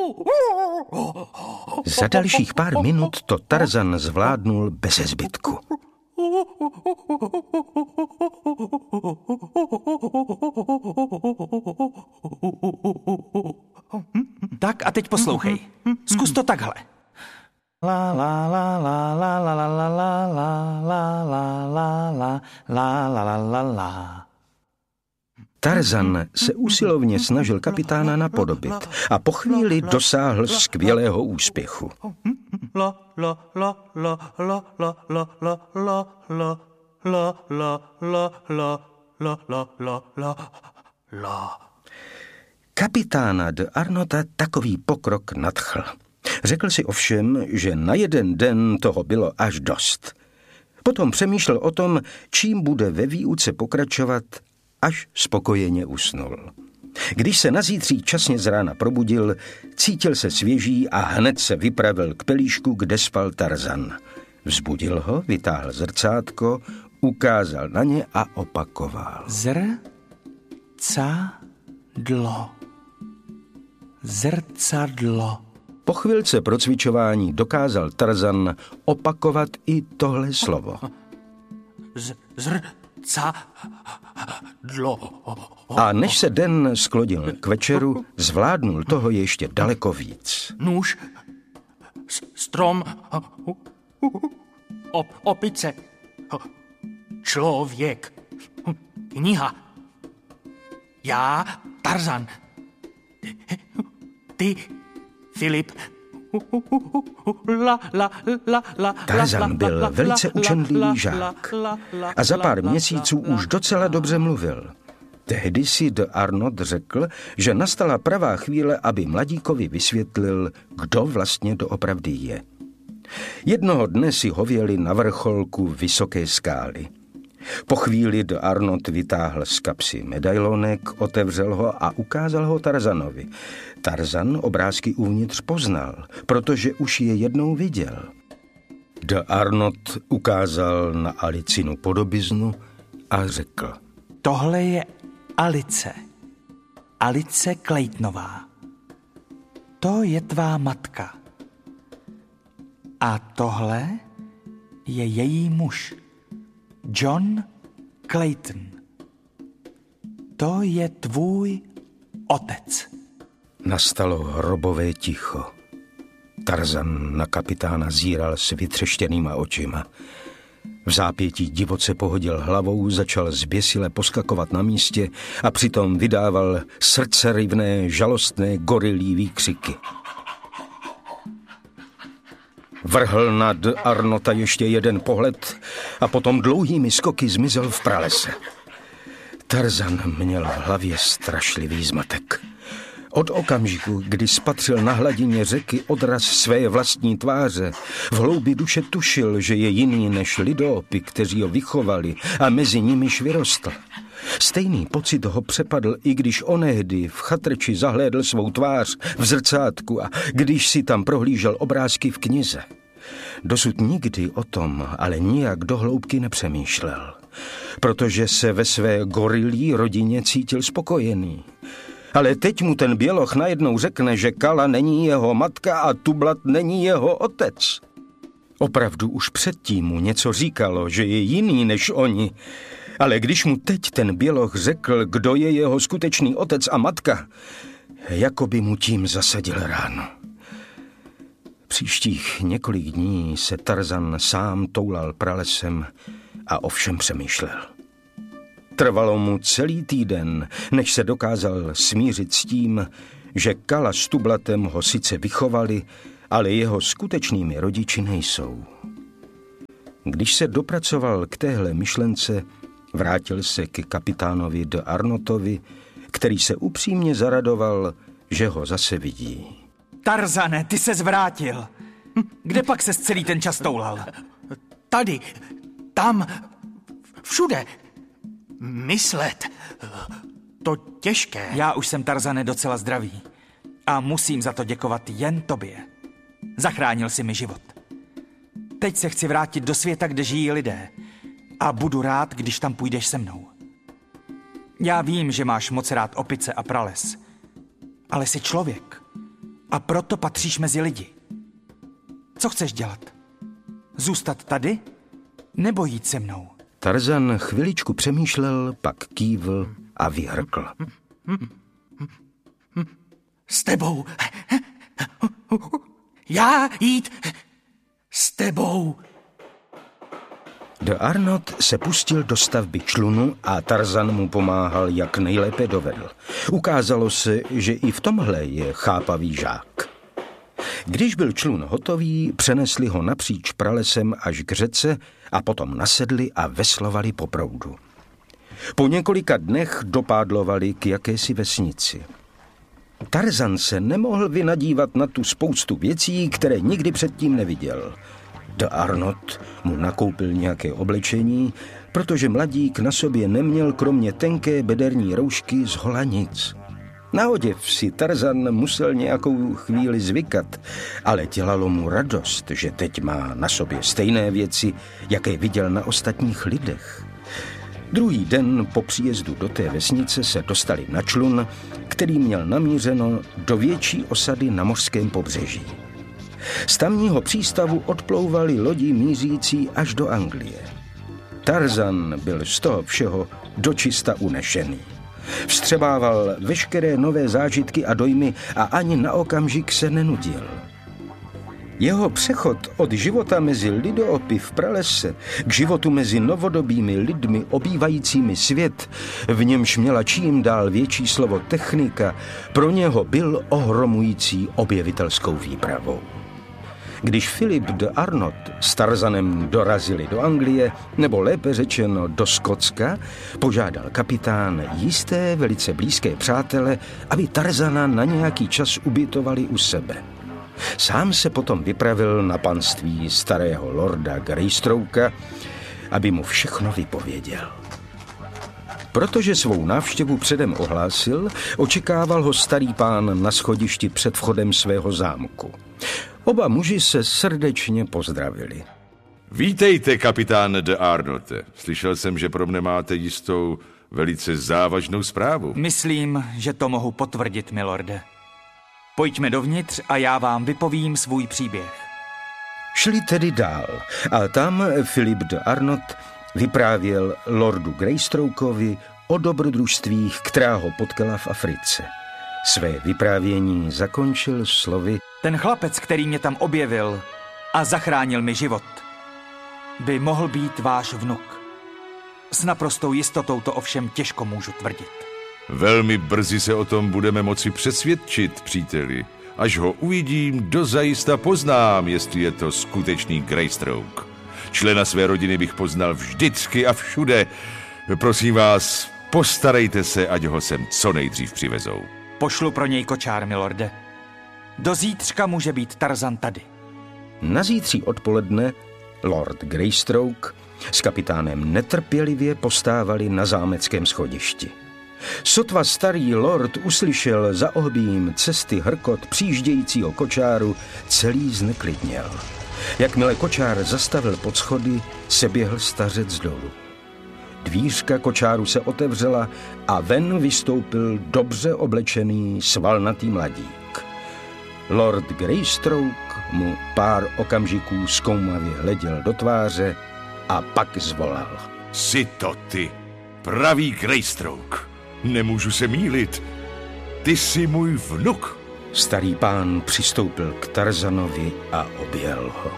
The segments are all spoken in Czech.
Za dalších pár minut to Tarzan zvládnul beze zbytku. Tak a teď poslouchej. Zkus to takhle. La la la la la la la la la la la la la la la la la. Tarzan se usilovně snažil kapitána napodobit a po chvíli dosáhl skvělého úspěchu. Kapitána de Arnota takový pokrok nadchl. Řekl si ovšem, že na jeden den toho bylo až dost. Potom přemýšlel o tom, čím bude ve výuce pokračovat, až spokojeně usnul. Když se nazítří časně z rána probudil, cítil se svěží a hned se vypravil k pelíšku, kde spal Tarzan. Vzbudil ho, vytáhl zrcátko, ukázal na ně a opakoval. Zrcadlo. Po chvilce procvičování dokázal Tarzan opakovat i tohle slovo. A než se den sklonil k večeru, zvládnul toho ještě daleko víc. Nůž, strom, opice, člověk, kniha, já, Tarzan, ty, Filip. Tarzan byl velice učenlivý žák a za pár měsíců už docela dobře mluvil. Tehdy si de Arnot řekl, že nastala pravá chvíle, aby mladíkovi vysvětlil, kdo vlastně doopravdy je. Jednoho dne si hověli na vrcholku vysoké skály. Po chvíli de Arnot vytáhl z kapsy medailonek, otevřel ho a ukázal ho Tarzanovi. Tarzan obrázky uvnitř poznal, protože už je jednou viděl. De Arnot ukázal na Alicinu podobiznu a řekl. Tohle je Alice. Alice Claytonová. To je tvá matka. A tohle je její muž. John Clayton. To je tvůj otec. Nastalo hrobové ticho. Tarzan na kapitána zíral s vytřeštěnýma očima. V zápětí divoce pohodil hlavou, začal zběsile poskakovat na místě a přitom vydával srdceryvné, žalostné, gorilí výkřiky. Vrhl na de Arnota ještě jeden pohled a potom dlouhými skoky zmizel v pralese. Tarzan měl v hlavě strašlivý zmatek. Od okamžiku, kdy spatřil na hladině řeky odraz své vlastní tváře, v hloubi duše tušil, že je jiný než lidópy, kteří ho vychovali a mezi nimiž vyrostl. Stejný pocit ho přepadl, i když onehdy v chatrči zahlédl svou tvář v zrcátku a když si tam prohlížel obrázky v knize. Dosud nikdy o tom ale nijak do hloubky nepřemýšlel, protože se ve své gorilí rodině cítil spokojený. Ale teď mu ten běloch najednou řekne, že Kala není jeho matka a Tublat není jeho otec. Opravdu už předtím mu něco říkalo, že je jiný než oni, ale když mu teď ten běloch řekl, kdo je jeho skutečný otec a matka, jako by mu tím zasadil ráno. Příštích několik dní se Tarzan sám toulal pralesem a o všem přemýšlel. Trvalo mu celý týden, než se dokázal smířit s tím, že Kala s Tublatem ho sice vychovali, ale jeho skutečnými rodiči nejsou. Když se dopracoval k téhle myšlence, vrátil se ke kapitánovi de Arnotovi, který se upřímně zaradoval, že ho zase vidí. Tarzane, ty se zvrátil. Kde pak ses celý ten čas toulal? Tady, tam, všude. Myslet, to těžké. Já už jsem, Tarzane, docela zdravý a musím za to děkovat jen tobě. Zachránil jsi mi život. Teď se chci vrátit do světa, kde žijí lidé a budu rád, když tam půjdeš se mnou. Já vím, že máš moc rád opice a prales, ale jsi člověk A proto patříš mezi lidi. Co chceš dělat? Zůstat tady? Nebo jít se mnou? Tarzan chviličku přemýšlel, pak kývl a vyhrkl. S tebou. Já jít s tebou. De Arnot se pustil do stavby člunu a Tarzan mu pomáhal, jak nejlépe dovedl. Ukázalo se, že i v tomhle je chápavý žák. Když byl člun hotový, přenesli ho napříč pralesem až k řece a potom nasedli a veslovali po proudu. Po několika dnech dopádlovali k jakési vesnici. Tarzan se nemohl vynadívat na tu spoustu věcí, které nikdy předtím neviděl. De Arnot mu nakoupil nějaké oblečení, protože mladík na sobě neměl kromě tenké bederní roušky zhola nic. Na oděv si Tarzan musel nějakou chvíli zvykat, ale dělalo mu radost, že teď má na sobě stejné věci, jaké viděl na ostatních lidech. Druhý den po příjezdu do té vesnice se dostali na člun, který měl namířeno do větší osady na mořském pobřeží. Z tamního přístavu odplouvaly lodi mířící až do Anglie. Tarzan byl z toho všeho dočista unešený. Vstřebával veškeré nové zážitky a dojmy a ani na okamžik se nenudil. Jeho přechod od života mezi lidoopy v pralese k životu mezi novodobými lidmi obývajícími svět, v němž měla čím dál větší slovo technika, pro něho byl ohromující objevitelskou výpravou. Když Philip de Arnot s Tarzanem dorazili do Anglie, nebo lépe řečeno do Skotska, požádal kapitán jisté velice blízké přátele, aby Tarzana na nějaký čas ubytovali u sebe. Sám se potom vypravil na panství starého lorda Greystrokea, aby mu všechno vypověděl. Protože svou návštěvu předem ohlásil, očekával ho starý pán na schodišti před vchodem svého zámku. Oba muži se srdečně pozdravili. Vítejte, kapitán de Arnote. Slyšel jsem, že pro mne máte jistou velice závažnou zprávu. Myslím, že to mohu potvrdit, milorde. Pojďme dovnitř a já vám vypovím svůj příběh. Šli tedy dál a tam Philip de Arnot vyprávěl lordu Greystrokeovi o dobrodružstvích, která ho potkala v Africe. Své vyprávění zakončil slovy: Ten chlapec, který mě tam objevil a zachránil mi život, by mohl být váš vnuk. S naprostou jistotou to ovšem těžko můžu tvrdit. Velmi brzy se o tom budeme moci přesvědčit, příteli. Až ho uvidím, dozajista poznám, jestli je to skutečný Greystroke. Člena své rodiny bych poznal vždycky a všude. Prosím vás, postarejte se, ať ho sem co nejdřív přivezou. Pošlu pro něj kočár, milorde. Do zítřka může být Tarzan tady. Na zítří odpoledne lord Greystroke s kapitánem netrpělivě postávali na zámeckém schodišti. Sotva starý lord uslyšel za ohbím cesty hrkot přijíždějícího kočáru, celý zneklidněl. Jakmile kočár zastavil pod schody, seběhl stařec dolů. Dvířka kočáru se otevřela a ven vystoupil dobře oblečený svalnatý mladík. Lord Greystoke mu pár okamžiků zkoumavě hleděl do tváře a pak zvolal. Jsi to ty, pravý Greystroke. Nemůžu se mýlit. Ty jsi můj vnuk. Starý pán přistoupil k Tarzanovi a objel ho.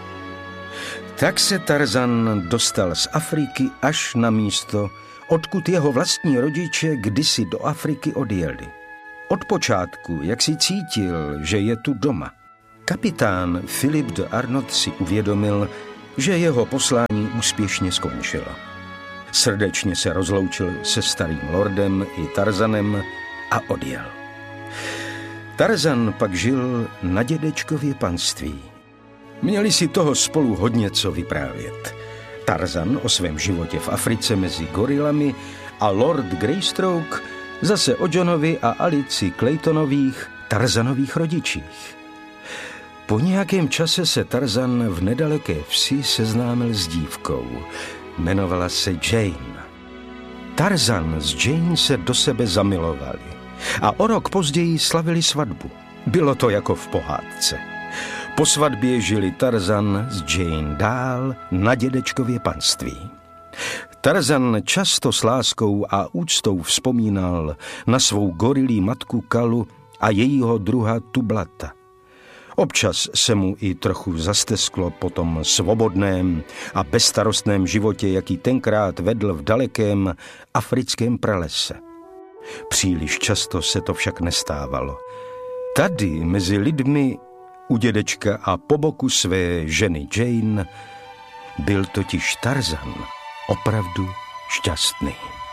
Tak se Tarzan dostal z Afriky až na místo, odkud jeho vlastní rodiče kdysi do Afriky odjeli. Od počátku, jak si cítil, že je tu doma. Kapitán Philip de Arnot si uvědomil, že jeho poslání úspěšně skončilo. Srdečně se rozloučil se starým lordem i Tarzanem a odjel. Tarzan pak žil na dědečkově panství. Měli si toho spolu hodně co vyprávět. Tarzan o svém životě v Africe mezi gorilami a lord Greystroke zase o Johnovi a Alici Claytonových, Tarzanových rodičích. Po nějakém čase se Tarzan v nedaleké vsi seznámil s dívkou. Jmenovala se Jane. Tarzan s Jane se do sebe zamilovali a o rok později slavili svatbu. Bylo to jako v pohádce. Po svatbě žili Tarzan s Jane dál na dědečkově panství. Tarzan často s láskou a úctou vzpomínal na svou gorilí matku Kalu a jejího druha Tublata. Občas se mu i trochu zastesklo po tom svobodném a bezstarostném životě, jaký tenkrát vedl v dalekém africkém pralese. Příliš často se to však nestávalo. Tady mezi lidmi u dědečka a po boku své ženy Jane byl totiž Tarzan opravdu šťastný.